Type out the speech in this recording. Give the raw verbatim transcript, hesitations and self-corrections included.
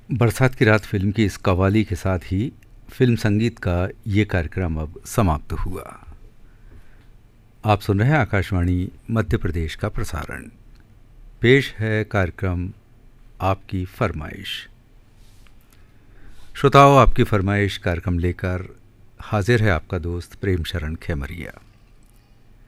बरसात की रात फिल्म की इस कव्वाली के साथ ही फिल्म संगीत का ये कार्यक्रम अब समाप्त हुआ। आप सुन रहे हैं आकाशवाणी मध्य प्रदेश का प्रसारण। पेश है कार्यक्रम आपकी फरमाइश। श्रोताओं, आपकी फरमाइश कार्यक्रम लेकर हाजिर है आपका दोस्त प्रेम शरण खेमरिया।